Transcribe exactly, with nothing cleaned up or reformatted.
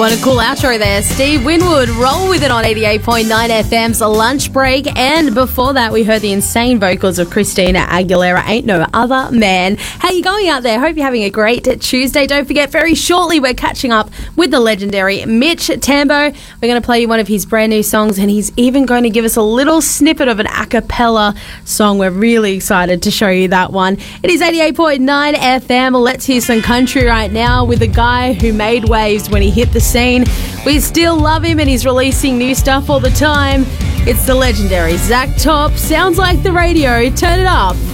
What a cool outro there. Steve Winwood, Roll With It on eighty-eight point nine F M's Lunch Break. And before that, we heard the insane vocals of Christina Aguilera, Ain't No Other Man. How you going out there? Hope you're having a great Tuesday. Don't forget, very shortly, we're catching up with the legendary Mitch Tambo. We're going to play you one of his brand new songs, and he's even going to give us a little snippet of an a cappella song. We're really excited to show you that one. It is eighty-eight point nine F M. Let's hear some country right now with a guy who made waves when he hit the scene. We still love him, and he's releasing new stuff all the time. It's the legendary Zach Top. Sounds like the radio. Turn it up.